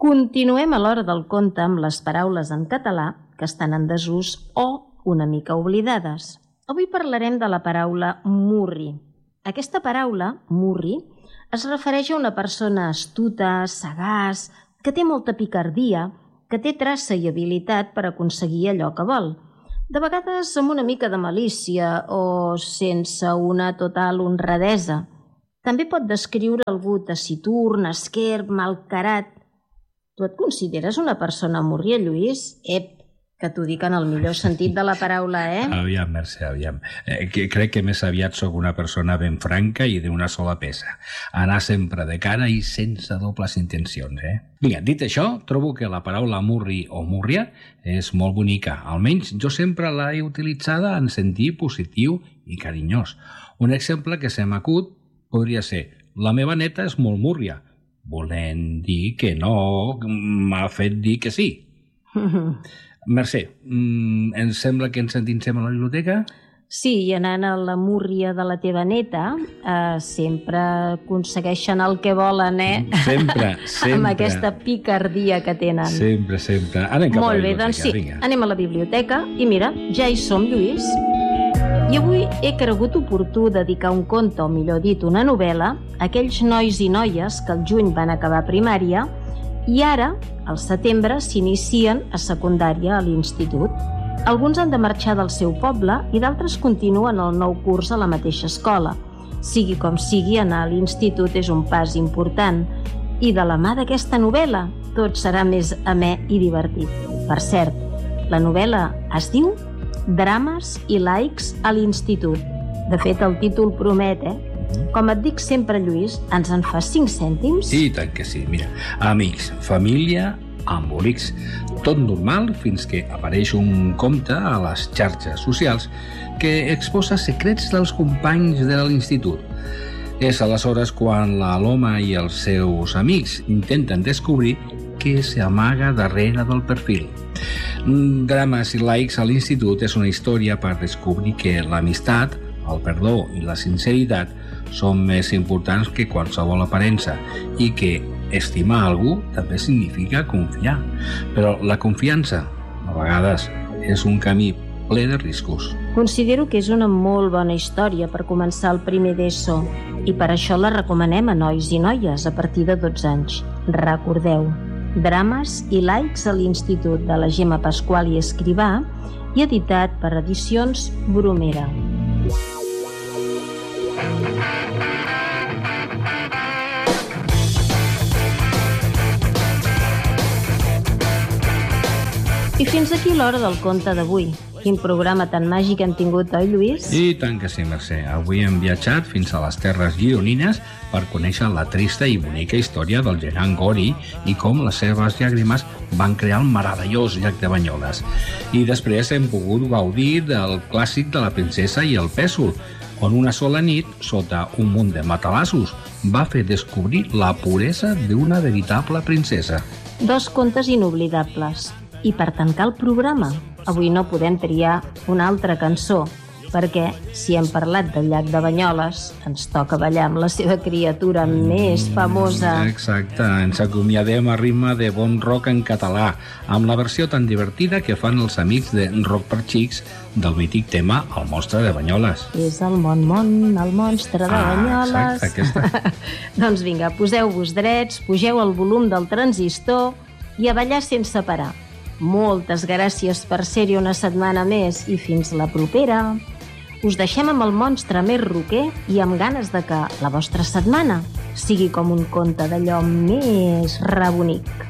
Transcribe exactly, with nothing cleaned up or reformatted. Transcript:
Continuem a l'hora del conte amb les paraules en català que estan en desús o una mica oblidades. Avui parlarem de la paraula murri. Aquesta paraula, murri, es refereix a una persona astuta, sagaç, que té molta picardia, que té traça i habilitat per aconseguir allò que vol. De vegades amb una mica de malícia o sense una total honradesa. També pot descriure algú taciturn, esquerp, malcarat. Tu et consideres una persona murria, Lluís? Ep, que t'ho dic en el millor sentit de la paraula, eh? Aviam, Mercè, aviam. Eh, que crec que més aviat sóc una persona ben franca i d'una sola peça. Anar sempre de cara i sense dobles intencions, eh? Vinga, dit això, trobo que la paraula murri o múrria és molt bonica. Almenys jo sempre l'he utilitzada en sentit positiu i carinyós. Un exemple que se m'acut podria ser: la meva neta és molt múrria, volent dir que no m'ha fet dir que sí. Mercè, ens sembla que ens endinsem a la biblioteca? Sí, i anant a la múrria de la teva neta, eh, sempre aconsegueixen el que volen, eh? Sempre, sempre. Amb aquesta picardia que tenen. Sempre, sempre. Anem cap Molt a la bé, biblioteca, doncs sí, vinga. anem a la biblioteca i mira, ja hi som, Lluís. I avui he cregut oportú dedicar un conte, o millor dit, una novel·la, a aquells nois i noies que al juny van acabar primària i ara, al setembre, s'inicien a secundària a l'institut. Alguns han de marxar del seu poble i d'altres continuen el nou curs a la mateixa escola. Sigui com sigui, anar a l'institut és un pas important. I de la mà d'aquesta novel·la, tot serà més amè i divertit. Per cert, la novel·la es diu Drames i likes a l'institut. De fet, el títol promet, eh? Com et dic sempre, Lluís, ens en fas cinc cèntims? I tant que sí, mira. Amics, família, embolics, tot normal fins que apareix un compte a les xarxes socials que exposa secrets dels companys de l'institut. És aleshores quan la Loma i els seus amics intenten descobrir què s'amaga darrere del perfil. Drames i likes a l'institut és una història per descobrir que l'amistat, el perdó i la sinceritat són més importants que qualsevol aparença i que estimar algú també significa confiar. Però la confiança, a vegades, és un camí ple de riscos. Considero que és una molt bona història per començar el primer d'ESO i per això la recomanem a nois i noies a partir de dotze anys. Recordeu, Drames i likes a l'institut de la Gemma Pasqual i Escrivà i editat per Edicions Bromera. I fins aquí l'hora del conte d'avui. Quin programa tan màgic hem tingut, oi, Lluís? I tant que sí, Mercè. Avui hem viatjat fins a les terres gironines per conèixer la trista i bonica història del gegant Gori i com les seves llàgrimes van crear el meravellós llac de Banyoles. I després hem pogut gaudir del clàssic de la princesa i el pèsol, on una sola nit, sota un munt de matalassos, va fer descobrir la puresa d'una veritable princesa. Dos contes inoblidables. I per tancar el programa, avui no podem triar una altra cançó, perquè si hem parlat del llac de Banyoles, ens toca ballar amb la seva criatura més famosa. Exacte, ens acomiadem a ritme de bon rock en català, amb la versió tan divertida que fan els amics de Rock per Xics del mític tema El monstre de Banyoles. És el mon mon, el monstre de Ah, Banyoles. exacte, aquesta. Doncs vinga, poseu-vos drets, pugeu el volum del transistor i a ballar sense parar. Moltes gràcies per ser-hi una setmana més i fins la propera. Us deixem amb el monstre més roquer i amb ganes de que la vostra setmana sigui com un conte d'allò més rebonic.